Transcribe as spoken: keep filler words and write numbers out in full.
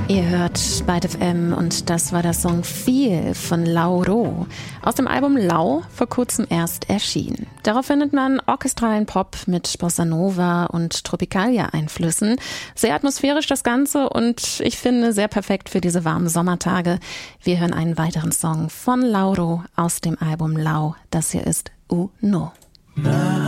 Ihr hört Byte F M und das war der Song Feel von Lauro aus dem Album Lau, vor kurzem erst erschienen. Darauf findet man orchestralen Pop mit Bossa Nova und Tropicalia-Einflüssen. Sehr atmosphärisch das Ganze und ich finde sehr perfekt für diese warmen Sommertage. Wir hören einen weiteren Song von Lauro aus dem Album Lau. Das hier ist Uno.